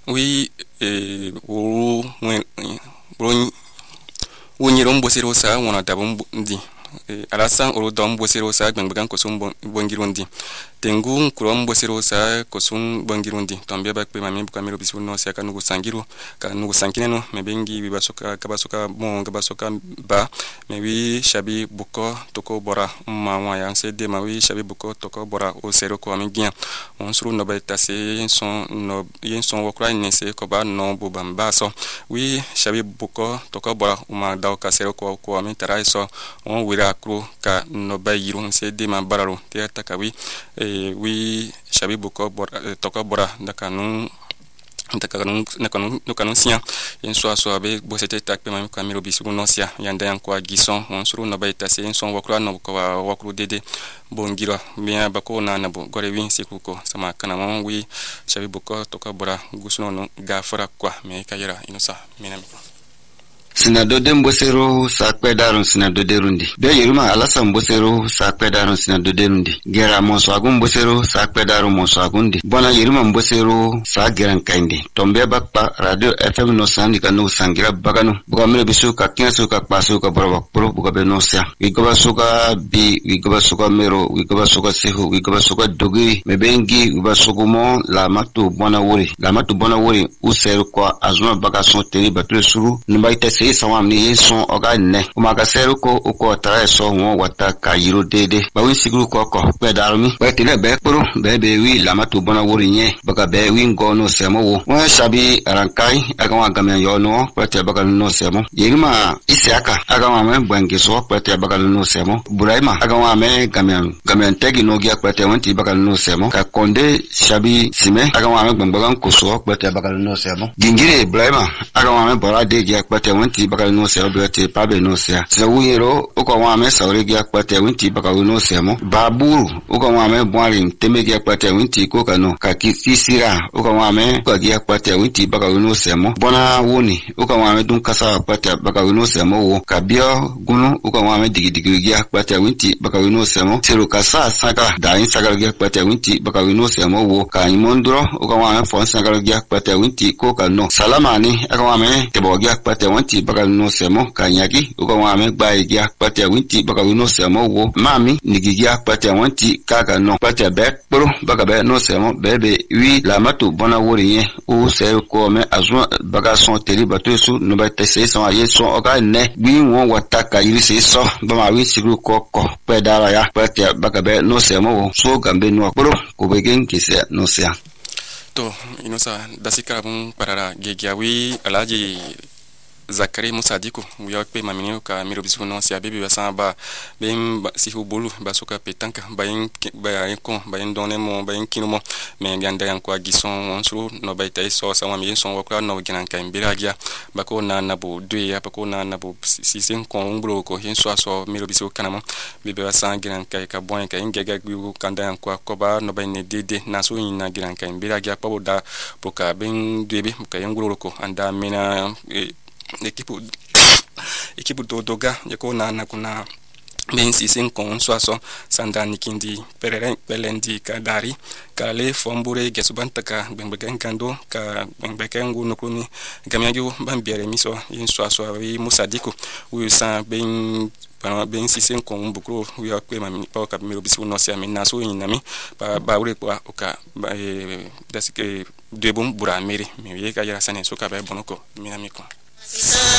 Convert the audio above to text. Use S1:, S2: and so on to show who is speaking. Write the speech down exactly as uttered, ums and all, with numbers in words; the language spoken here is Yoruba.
S1: Oui, eh, wo wen wo wonyiro mbosero sa wona dabon ndi alasan oro dom mbosero sa gbengbegan ko sum bongirundi tengu nkuro mbosero sa ko sum bongirundi tombe ba pe mami buka mero bisu no sa kanu sangiru kanu sankine no mebengi bi basoka kabasoka mo kabasoka ba mewi shabi buko toko bora mawa ya sede mawi shabi buko toko bora o sero ko amigia on suru no ba tase son no yen son wokra ni se ko ba no bu bamba so wi shabi buko toko bora uma daw ka sero ko ko ami tarai so on wira kru ka no ba yiru sede ma bararo te takawi e wi shabi buko bora toko bora dakanu Ntakanu nakanu nakanu sia en so so abe bo sete takpe mami kamero bisu no sia yanda yan kwa gison on suru no baita se en son wakra no ko wakru dede bongira bien bako na na bo gore win sikuko sama kana mon wi shabi buko toka bora gusuno no gafara kwa me kayira inosa minami
S2: Sinado de mbosero sakpe darun sinado de rundi. Be yiruma alasa mbosero sakpe darun sinado de rundi. Gera monso agun mbosero sakpe darun monso agundi. Bona yiruma mbosero sa geran kaindi. Tombe bakpa radio F M no sandi kanu sangira baganu. Buka mele bisu ka kinsu ka pasu ka borobak pro buka be no sia. Wigoba suka bi wigoba suka mero wigoba suka sehu wigoba suka dogi mebengi wigoba sukumo la matu bona wori. La matu bona wori usero kwa azuma baka son teri batle suru. Numbaita se sawam ni son oga ne o maga seru ko o ko tra so won wata ka yiro dede ba wi sigru ko ko pe darumi ba tele be pro be be wi la matu bona wori nye baka be wi ngono semo wo won shabi rankai aga wa gamen yo no pe te baka no semo yirima isiaka aga wa men bangi so pe te baka no semo buraima aga wa men gamen gamen tegi no gi pe te won ti baka no semo ka konde shabi sime aga wa men gbangban ko so pe te baka no semo gingire buraima aga wa men bora de gi pe te won ti baka no se obete pabe no se se wuyero uko wa me sawre gi akpate winti baka no se mo baburu uko wa me bwari teme gi akpate winti ko kanu ka kisira uko wa me ko gi akpate winti baka no se mo bona woni uko wa me dun kasa akpate baka no se mo wo ka bio gunu uko wa me digi digi gi akpate winti baka no se mo seru kasa saka da in saka gi akpate winti baka no se mo wo ka imondro uko wa me fon saka gi akpate winti ko kanu salamani aka wa me tebo gi akpate winti baka no semo kanyaki uko wa me gba igi akpate winti baka no semo wo mami nigigi akpate winti kaka no pate be pro baka be no semo bebe wi la matu bona wori yen o se ko me azun baka son teri bato su no ba tese son aye son oga ne gbi won wata ka yiri se so ba ma wi sigru ko ko pe dara ya pate baka be no semo wo so gambe no pro ko be gen kise no sia
S1: to inosa dasika bun parara gegiawi alaji Zakari Musa Diko uya pe mamini ka miro bisu no sia bebe basa ba bem si hubulu basuka petanka bayin bayin ko bayin donne mo bayin kino mo me ganda yan ko gison onsu no bayta so sa wami son wakra no ginan ka mbiragia bako na nabu dwe ya bako na nabu si sen ko ngro ko hin so so miro bisu kanamo bebe basa ginan ka ka bon ka ingega gbu kanda yan ko ko ba no bayin dede na so yin na ginan ka mbiragia pabo da poka ben dwebe ka ngro ko anda mina equipe equipe do doga yako na na kuna ben sisen kon swaso sanda nikindi pereren pelendi kadari kale fombure gesubantaka bembegan kando ka bembegan ngu nokuni gamyago bambiere miso yin swaso wi musadiko wi sa ben para ben sisen kon bukro wi akwe mami pa ka miro bisu no se ami naso yinami ba ba ure kwa oka ba e dasike debum bura meri mi ye ka yara sane so ka ba bonoko minami ko